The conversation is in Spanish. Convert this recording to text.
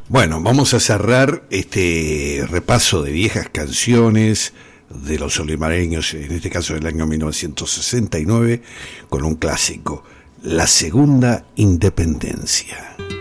Bueno, vamos a cerrar este repaso de viejas canciones de los olimareños, en este caso del año 1969, con un clásico, La Segunda Independencia.